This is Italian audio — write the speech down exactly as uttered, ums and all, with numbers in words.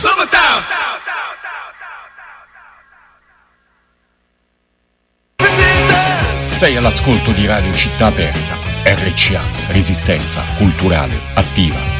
Summer Sound. Sei all'ascolto di Radio Città Aperta, R C A, Resistenza Culturale Attiva.